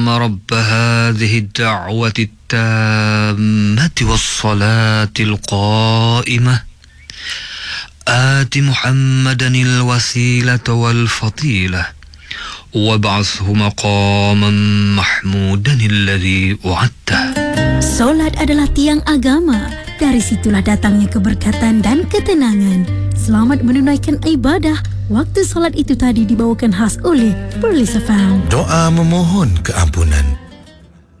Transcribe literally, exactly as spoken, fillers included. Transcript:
اللهم رب هذه الدعوة التامة والصلاة القائمة آت محمدا الوسيلة والفضيلة وابعثه مقاما محمودا الذي وعدته. Solat adalah tiang agama. Dari situlah datangnya keberkatan dan ketenangan. Selamat menunaikan ibadah. Waktu solat itu tadi dibawakan khas oleh Perlis F M. Doa memohon keampunan.